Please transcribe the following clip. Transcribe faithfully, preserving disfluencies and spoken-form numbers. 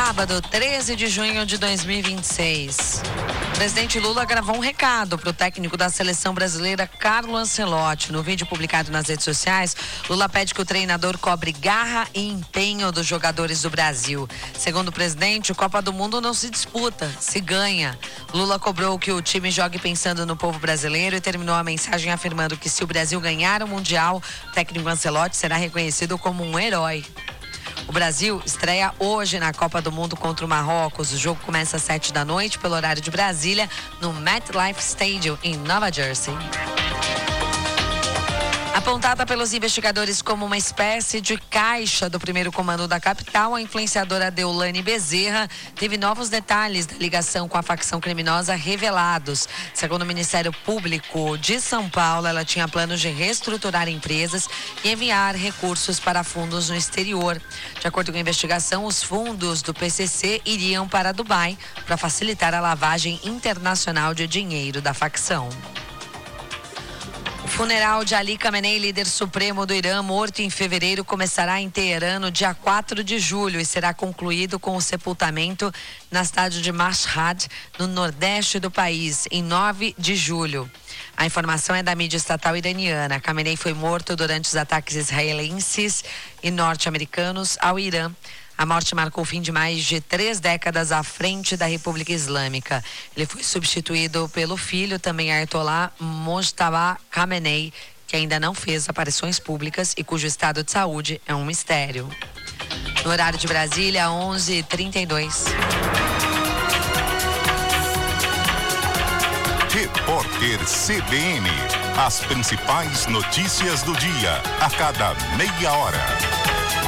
Sábado, treze de junho de dois mil e vinte e seis. O presidente Lula gravou um recado para o técnico da seleção brasileira, Carlo Ancelotti. No vídeo publicado nas redes sociais, Lula pede que o treinador cobre garra e empenho dos jogadores do Brasil. Segundo o presidente, a Copa do Mundo não se disputa, se ganha. Lula cobrou que o time jogue pensando no povo brasileiro e terminou a mensagem afirmando que se o Brasil ganhar o Mundial, o técnico Ancelotti será reconhecido como um herói. O Brasil estreia hoje na Copa do Mundo contra o Marrocos. O jogo começa às sete da noite, pelo horário de Brasília, no MetLife Stadium, em Nova Jersey. Apontada pelos investigadores como uma espécie de caixa do primeiro comando da capital, a influenciadora Deolane Bezerra teve novos detalhes da ligação com a facção criminosa revelados. Segundo o Ministério Público de São Paulo, ela tinha planos de reestruturar empresas e enviar recursos para fundos no exterior. De acordo com a investigação, os fundos do P C C iriam para Dubai para facilitar a lavagem internacional de dinheiro da facção. O funeral de Ali Khamenei, líder supremo do Irã, morto em fevereiro, começará em Teherã no dia quatro de julho e será concluído com o sepultamento na cidade de Mashhad, no nordeste do país, em nove de julho. A informação é da mídia estatal iraniana. Khamenei foi morto durante os ataques israelenses e norte-americanos ao Irã. A morte marcou o fim de mais de três décadas à frente da República Islâmica. Ele foi substituído pelo filho, também Ayatollah Mojtaba Khamenei, que ainda não fez aparições públicas e cujo estado de saúde é um mistério. No horário de Brasília, onze e trinta e dois. Repórter C B N. As principais notícias do dia, a cada meia hora.